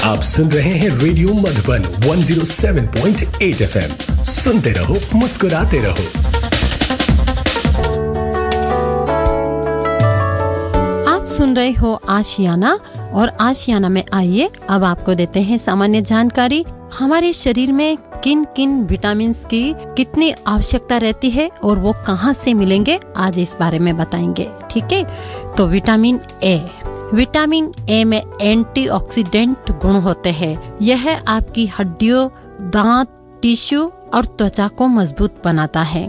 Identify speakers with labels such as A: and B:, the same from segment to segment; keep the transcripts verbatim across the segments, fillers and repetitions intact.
A: आप सुन रहे हैं रेडियो मधुबन एक सौ सात पॉइंट आठ एफएम। सुनते रहो, मुस्कुराते रहो।
B: आप सुन रहे हो आशियाना, और आशियाना में आइए अब आपको देते हैं सामान्य जानकारी। हमारे शरीर में किन किन विटामिन की कितनी आवश्यकता रहती है और वो कहाँ से मिलेंगे, आज इस बारे में बताएंगे। ठीक है, तो विटामिन ए। विटामिन ए में एंटीऑक्सीडेंट गुण होते हैं। यह आपकी हड्डियों, दांत, टिश्यू और त्वचा को मजबूत बनाता है।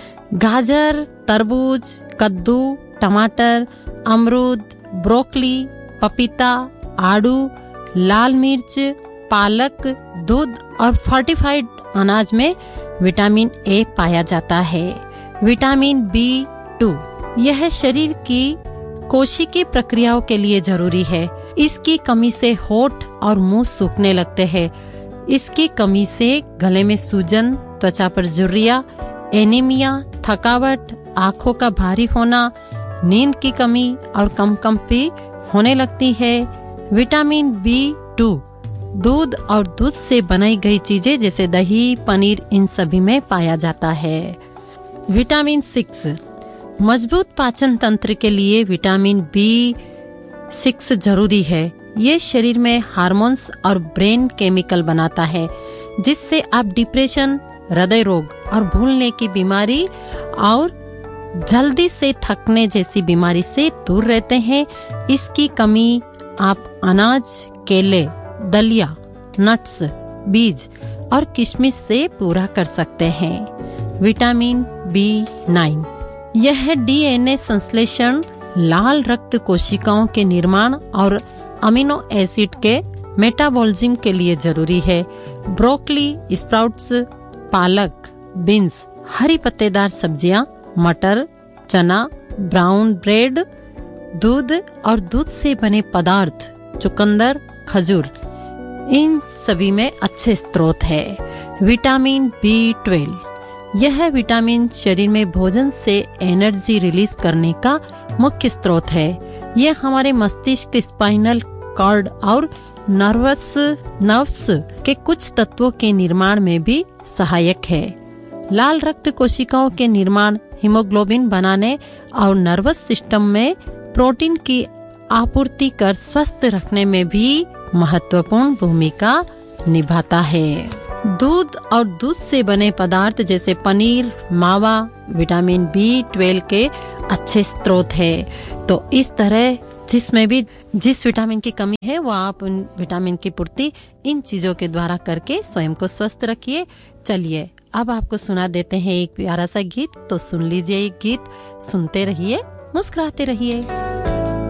B: गाजर, तरबूज, कद्दू, टमाटर, अमरूद, ब्रोकली, पपीता, आड़ू, लाल मिर्च, पालक, दूध और फोर्टिफाइड अनाज में विटामिन ए पाया जाता है। विटामिन बी टू, यह शरीर की कोशिकीय प्रक्रियाओं के लिए जरूरी है। इसकी कमी से होंठ और मुंह सूखने लगते हैं। इसकी कमी से गले में सूजन, त्वचा पर झुर्रियां, एनीमिया, थकावट, आँखों का भारी होना, नींद की कमी और कंपकंपी होने लगती है। विटामिन बी टू दूध और दूध से बनाई गई चीजें जैसे दही, पनीर, इन सभी में पाया जाता है। विटामिन सिक्स, मजबूत पाचन तंत्र के लिए विटामिन बी सिक्स जरूरी है। ये शरीर में हार्मोन्स और ब्रेन केमिकल बनाता है, जिससे आप डिप्रेशन, हृदय रोग और भूलने की बीमारी और जल्दी से थकने जैसी बीमारी से दूर रहते हैं। इसकी कमी आप अनाज, केले, दलिया, नट्स, बीज और किशमिश से पूरा कर सकते हैं। विटामिन बी नाइन, यह डीएनए संश्लेषण, लाल रक्त कोशिकाओं के निर्माण और अमीनो एसिड के मेटाबॉलिज्म के लिए जरूरी है। ब्रोकली, स्प्राउट्स, पालक, बीन्स, हरी पत्तेदार सब्जियां, मटर, चना, ब्राउन ब्रेड, दूध और दूध से बने पदार्थ, चुकंदर, खजूर, इन सभी में अच्छे स्रोत है। विटामिन बी ट्वेल्व, यह विटामिन शरीर में भोजन से एनर्जी रिलीज करने का मुख्य स्रोत है। यह हमारे मस्तिष्क, स्पाइनल कॉर्ड और नर्वस नर्व्स के कुछ तत्वों के निर्माण में भी सहायक है। लाल रक्त कोशिकाओं के निर्माण, हीमोग्लोबिन बनाने और नर्वस सिस्टम में प्रोटीन की आपूर्ति कर स्वस्थ रखने में भी महत्वपूर्ण भूमिका निभाता है। दूध और दूध से बने पदार्थ जैसे पनीर, मावा विटामिन बी ट्वेल्व के अच्छे स्रोत है। तो इस तरह जिसमें भी जिस विटामिन की कमी है वो आप उन विटामिन की पूर्ति इन चीजों के द्वारा करके स्वयं को स्वस्थ रखिए। चलिए अब आपको सुना देते हैं एक प्यारा सा गीत, तो सुन लीजिए। एक गीत सुनते रहिए, मुस्कुराते रहिए।